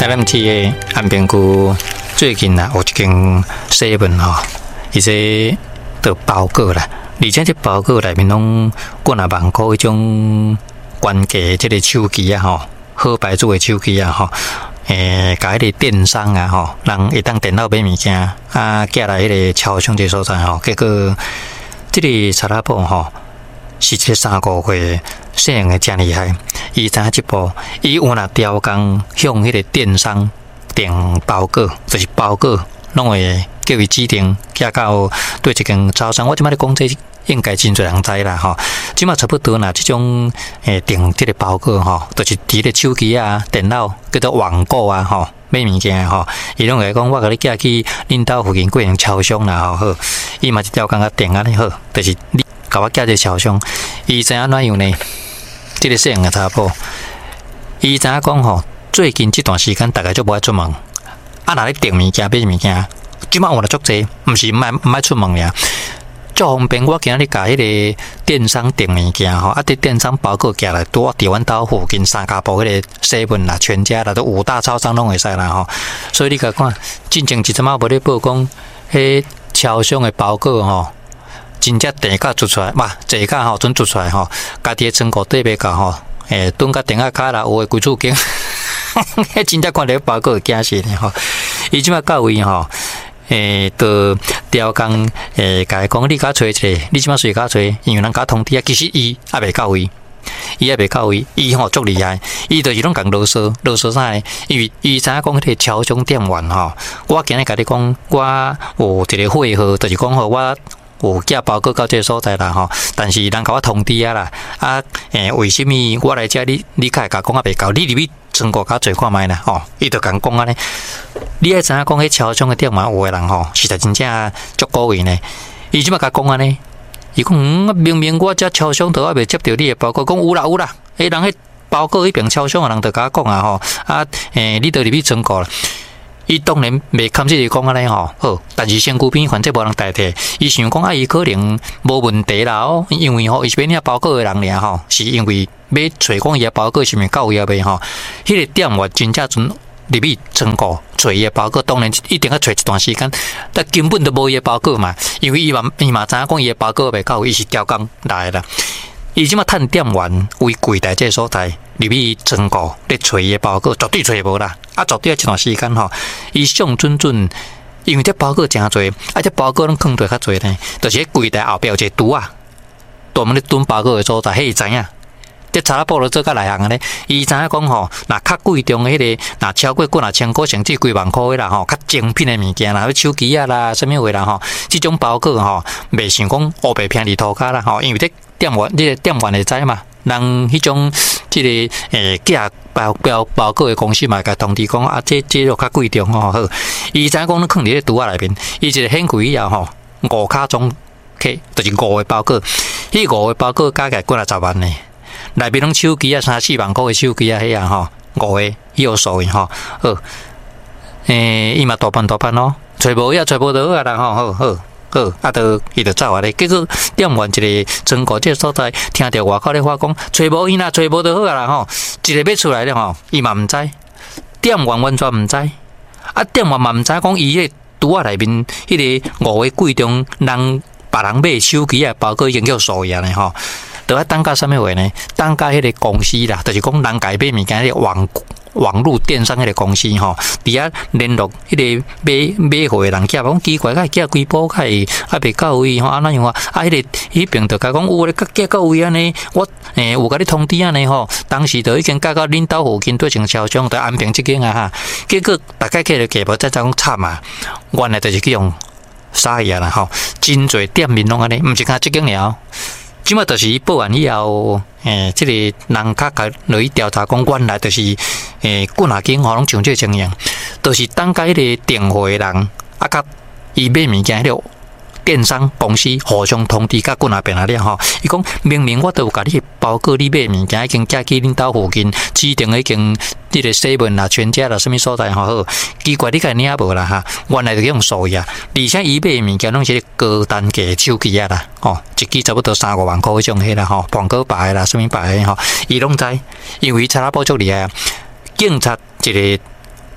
LMT 的安平区最近啊有一间7吼，伊这的包裹啦，而且这包裹内面拢过啊万块迄种关价这个手机啊吼，好牌子的手机啊吼。甲迄个电商啊吼，人会当电脑买物件啊，寄来迄个超商这所在吼，结果这个查拉布吼是一个3个月适应的真厉害，伊知影这步，伊有若雕工向迄个电商订包裹，就是包裹拢会叫伊指定寄到对一间超商。我即摆咧讲这应该真侪人知啦吼，即马差不多啦，即种订即个包裹吼，就是伫咧手机啊、电脑叫做网购啊吼，买物件吼，伊拢会讲我甲你寄去恁兜附近几间超商啦吼，好，伊嘛一条工甲订安尼好，就是你甲我寄这超商，伊知影怎样呢？即个细汉个查甫，伊知影讲吼，最近这段时间大家就无爱出门，啊，若咧订物件、买物件，即马换了足济，毋是毋爱出门尔。足方便，我今日甲迄个电商订物件吼，啊，伫电商包裹寄来，拄伫阮兜附近三家埔迄个7啦、全家啦，都5大超商拢会使啦吼。所以你甲看，进前一阵仔无咧报讲，迄超商的包裹吼，真正地价做出来，坐价吼准做出来吼，家己的仓库底买到吼，蹲甲电话卡啦，有诶规厝间，迄真正看到包裹惊死呢吼。伊即摆到位吼。都雕工甲伊讲，你甲找一个，你即马随甲找，因为人甲通知啊，其实伊还未到位，伊吼足厉害，伊就是拢共啰嗦啥？因为伊知影讲迄个超商店员吼，我今日甲你讲，我有一个会号，就是讲吼我。有寄包裹到这个所在啦吼，但是人甲我通知啊啦，为什么我来遮你较会甲讲啊袂到？你入去仓库甲做看卖啦吼，伊就共讲安尼。你爱知影讲迄超商的店嘛，有诶人吼，实在真正足古怪呢。伊即摆甲讲安尼，伊讲明明我遮超商都还未接到你的包裹，讲有啦，人迄包裹迄边超商的人就甲我讲啊吼，你都入去仓库啦。伊当然袂堪即个讲安尼吼，好，但是身躯边反正无人代替，伊想讲伊可能无问题啦哦，因为吼伊是买遐包裹的人俩吼，是因为要找讲伊的包裹是毋到位啊未吼，迄个店员真正准入去仓库找伊的包裹，当然一定要找一段时间，但根本都无伊的包裹嘛，因为伊嘛知影讲伊的包裹未到位，伊是调工来啦。伊即马趁店员为柜台这所在入去仓库咧找伊的包裹，绝对找无啦。啊，绝对一段时间吼，伊上准，因为这包裹诚侪，这包裹拢放对较侪呢，就是迄柜台后壁有一个橱啊，专门咧囤包裹的所在，迄伊知影。这查拉布罗做甲内行的呢，伊知影讲吼，若较贵重的迄个，若超过几千块，甚至几万块的啦吼，较精品的物件啦，手机啊啦，什么话啦吼，这种包裹吼，袂想讲黑白偏离涂骹啦吼，因为这店员会知嘛，人迄种这个寄包裹的公司嘛，甲通知讲啊，这就较贵重吼，好，伊知影讲拢放伫咧橱仔内面，伊一个掀开以后吼，5卡装起，就是5个包裹，迄5个包裹加起来几啊10万呢。内面拢手机啊，3-4万块的手机啊，迄样吼，5个有数的吼，好，伊嘛大办咯，找无也找无到啊啦吼，好，啊，伊就走啊咧。结果店员一个仓库这个所在，听到外口咧话讲，找无伊啦，找无就好啊啦吼，一个要出来咧吼，伊嘛毋知，店员完全毋知，啊，店员嘛毋知讲伊迄橱仔内面迄个5个贵重人别人买手机啊，包括已经叫数样咧吼。都要等到什么话呢？等到迄个公司啦，就是讲人家买物件迄个网络电商迄个公司吼，伫遐联络迄个买货的人，讲奇怪，甲寄几包开还袂到位吼，那样啊，迄边就甲讲有咧寄到位安尼，我有甲你通知安尼吼，当时就已经寄到恁兜附近对成超商，就安平即间啊哈，结果大概寄无再讲惨啊，原来就是去用傻嘢啦吼，真侪店面拢安尼，毋是讲即间了。即马就是伊报完以后，即个人较落去调查讲，原来就是几啊间吼拢像这情形，就是等甲迄个订货的人啊，甲伊买物件迄个电商公司互相通知，甲几啊遍了吼。伊讲明明我都有甲你包括你买物件已经寄去恁兜附近指定已经这个7啦、全家啦，什么所在吼好，奇怪你甲领无啦哈，原来就用数呀，而且伊买物件拢是高单价手机啊啦，吼，一支差不多3-5万块迄种迄啦吼，苹果牌啦，什么牌的吼，伊拢知，因为查拉布足厉害啊，警察一个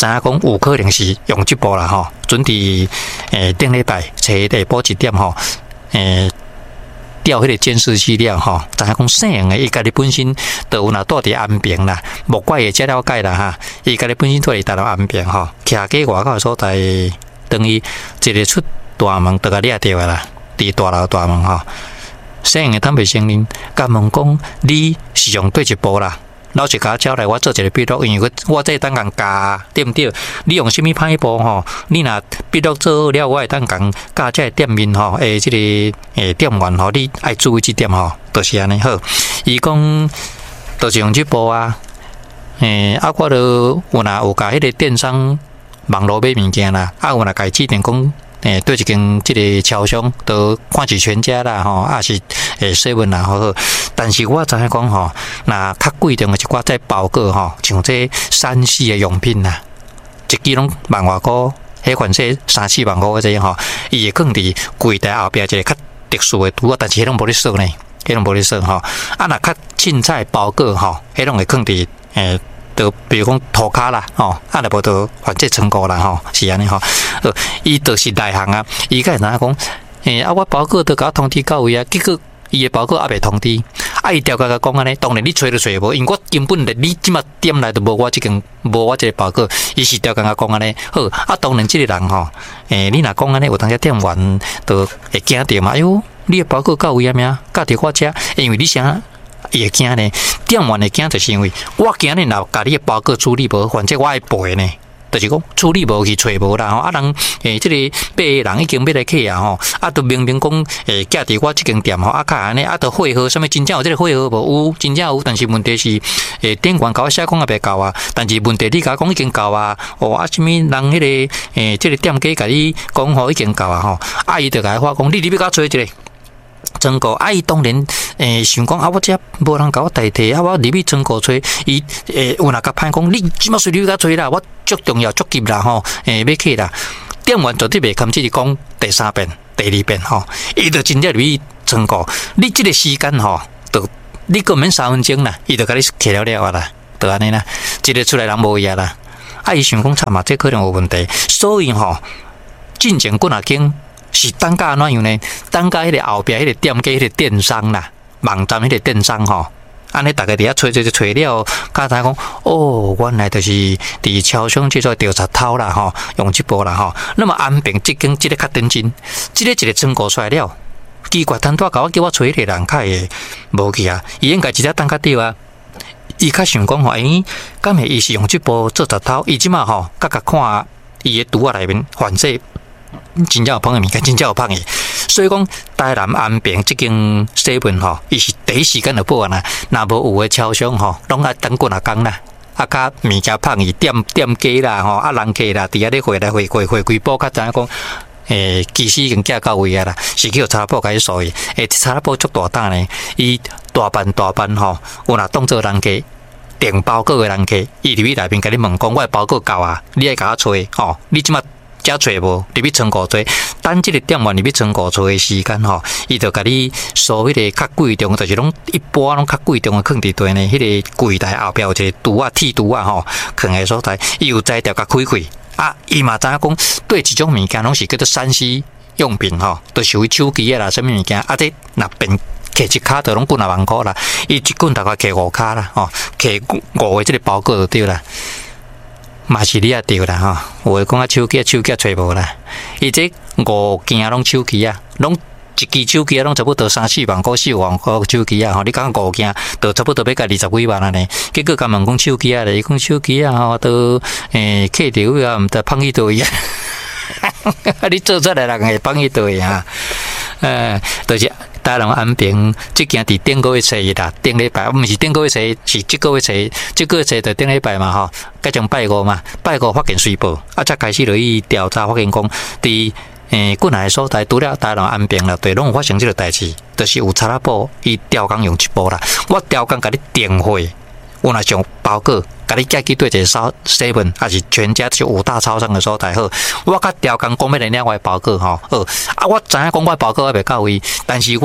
知影讲有可能是用即部啦吼，准伫顶礼拜下晡1点吼，调迄个监视器了吼，知影讲姓杨的伊家己本身就有若住伫安平啦，莫怪会遮了解啦哈，伊家己本身住伫台南安平吼，徛喺外口所在，等于一个出大门就甲掠着的啦，伫大楼大门吼，姓杨的坦白承认，甲问讲你是用对一部啦？老实甲交代，我做一个笔录，因为我这当共教，对毋对？你用什么歹步吼？你若笔录做好了，我会当共教这个店面吼，即个店员吼，你爱注意这点吼，就是安尼好。伊讲，就是用这部啊，我都有甲迄个电商网络买物件啦，有甲伊指定讲。对一间即个超商，都看是全家啦吼，是7啦吼。但是我知影讲吼，若较贵重的一寡在包裹吼，像这山西的用品啦，一支拢1万块，迄款说3-4万块这吼，伊会放伫柜台后壁一个较特殊的图啊，但是迄拢无咧说呢，迄拢无咧说吼。若较凊彩包裹吼，迄拢会放伫就比如讲涂骹啦，吼，若无就反正成果啦，吼，是安尼吼。伊就是内行啊，伊个会知影讲，我包裹都甲我通知到位啊，结果伊的包裹还未通知，伊调甲讲安尼，当然你找都找无，因为我根本咧，你即马店内都无我即个包裹，伊是调甲讲安尼，好，当然即个人吼，你若讲安尼，有当时店员都会惊着嘛，哎呦，你的包裹到位啊咩？到伫我遮，因为你啥？伊会惊呢，店员会惊，就是因为我今日若甲你的包裹处理无，反正我爱赔呢。就是讲处理无去找无啦吼，人即个买的人已经要来客啊吼，都明明讲寄伫我即间店吼，较安尼都汇合，什么真正有即个汇合无？有真正有，但是问题是店员甲我写讲也袂够啊，但是问题你甲我讲已经够啊，什么人迄个即个店家甲你讲吼已经够啊吼，伊就甲我讲，你要甲我找一个。曾国伊当然想讲我遮无人甲我代替我入去曾国吹伊有若甲歹讲你即马随你甲吹啦，我足重要足急啦吼，要去啦。店员绝对袂堪即是讲第3遍、第2遍吼，伊就真正入去曾国，你即个时间吼，就你个免3分钟啦，伊就甲你摕了啊啦，就安尼啦，一个出来人无伊啊啦，伊想讲惨嘛，这可能有问题，所以吼进前几若间。是等甲安怎样呢？等甲迄个后壁迄个店家、迄个电商啦，网站迄个电商吼，安尼大家伫遐找了，甲知讲原来就是伫超商去做调查头啦吼，用即部啦吼。那么安平即间即个较认真，即个一个成果出来了，奇怪，单单甲我叫我找迄个人较会无去啊，伊应该直接等较对啊。伊较想讲吼，敢会伊是用即部做查头，伊即马吼，甲看伊的图啊内面，反正。真正有芳的物件，真正有芳的，所以讲台南安平即间7吼，伊是第一时间就报案啦。若无有诶超商吼，拢爱等几若工啦。甲物件芳伊店家啦吼，人客啦，伫遐咧回来回规报，较知影讲。其实已经寄到位啊啦，是去查甫甲伊所以，查甫足大胆呢，伊大班吼，有若当做人客。订包裹诶人客，伊入去内面甲你问讲，我诶包裹够啊，你爱甲我找吼，你即马。遮找无，入去仓库找，等即个店员入去仓库找的时间吼，伊就甲你所谓的较贵重，就是拢一般拢较贵重的放伫堆呢。迄个柜台后壁有一个图啊、铁图啊吼，放的所在，伊有摘掉甲开伊嘛知影讲对一种物件拢是叫做3C用品吼，都属于手机啦，什么物件这若变。摕一卡就拢几若万块啦，伊一棍大概摕5卡啦，摕5个即个包裹就对啦。嘛是你也对啦吼，有诶讲手机找无啦，伊这5件拢手机啊，拢一支手机啊，拢差不多3-4万块、4万块手机啊，吼，你讲5件，都差不多要甲20几万啊呢。结果甲问讲手机啊咧，伊讲手机啊吼，都客着啊，毋知放去倒去啊，你做出来人会放去倒去啊？就是台南安平即件伫顶个月初一啦，顶礼拜，毋是顶个月初一，是即个月初一，即个月初就顶礼拜嘛吼，加上拜五嘛，拜五发现水报，才开始落去调查，发现讲伫几内所在，除了台南安平啦，对，拢有发生即个代志，就是有查拉布伊调工用一部啦，我调工甲你订货，有若上包裹。甲你寄去对一个7，还是全家就5大超商的所在好，我甲调工讲要来领我的包裹吼，我知影讲我的包裹还袂到位，但是我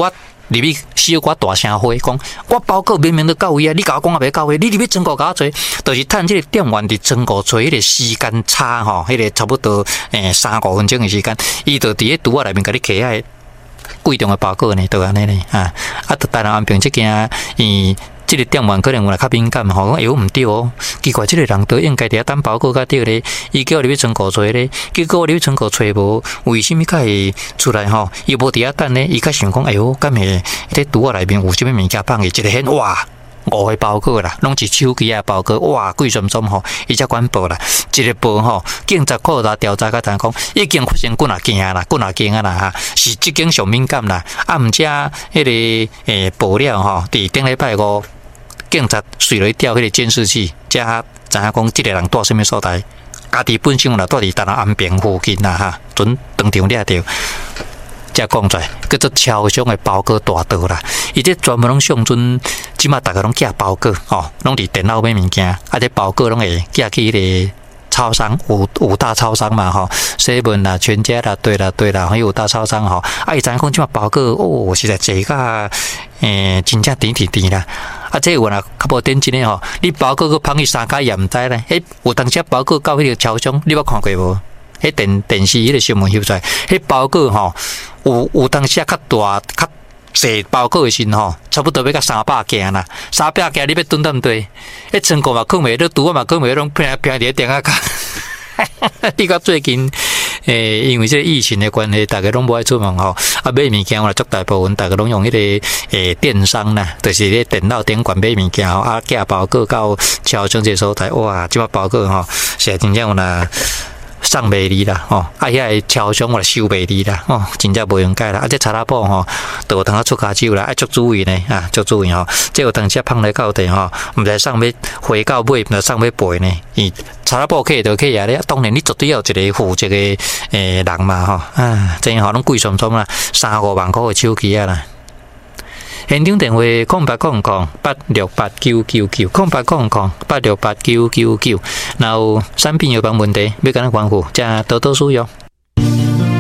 入去小可大声话，讲我包裹明明都到位啊，你甲我讲也袂到位，你入去增购甲我做，就是趁这个店员伫增购做迄个时间差吼，迄个差不多3-5分钟的时间，伊就伫个橱仔内面甲你摕遐贵重的包裹呢，就安尼呢啊，就台南安平这件这个店员可能有来较敏感吼，讲毋对哦，奇怪，这个人都应该伫遐等包裹较对咧，伊叫你去增购做咧，结果你去增购找无，为什么较会出来吼？伊无伫遐等咧，伊较想讲，哎哟，敢会在橱仔内面有啥物物件放去，一个显哇，5个包裹啦，拢是手机啊包裹，哇，贵酸酸吼，伊才管报啦，一个报吼，警察课啦调查甲谈讲，已经发生几啊件啦，几啊件啊啦哈，是即件上敏感啦，毋则迄个报了吼，伫顶礼拜5。警察随了调迄个监视器，才知影讲即个人住什么所在。家己本身啦住伫台南安平附近啦哈，准当场掠着，才讲出来，叫做超商的包裹大盗啦。伊这专门拢上阵，即马大家拢寄包裹吼，拢伫电脑买物件，这包裹拢会寄去迄个超商，五大超商嘛吼，7啦、全家啦、对啦，还有大超商吼。伊知影讲即马包裹哦，实在济甲真正甜啦。这有啦，较无点真诶吼，你包裹佮放去3家也毋知咧。有当时包裹到迄个超商，你捌看过无？电视迄个新闻翕出来，包裹吼，有当时较大较细包裹诶时吼，差不多要到300件啦。300件你要囤踮地，成果嘛放袂了，拄啊嘛放袂了，拢拼伫咧电啊卡。你到最近，因为这个疫情的关系，大家拢无爱出门吼，买物件啦，足大部分大家拢用迄个电商啦，就是咧电脑顶管买物件吼，寄包裹到超商这所在，哇，即摆包裹吼，实在真正有啦。送袂离啦，遐超商我来收袂离啦，真正无用解啦。这查拉布吼，都有通出骹手啦，足注意呢，足注意吼。这有当时放来到地吼，毋知送要回到尾，毋知送要赔呢。伊查拉布客就客啊咧，当然你绝对要有一个负责的人嘛吼，真吼拢贵酸酸啦，3-5万块的手机啊啦。现场电话0800-868-999，0800-868-999，然后产品有帮问题，要跟咱关乎，加多多使用。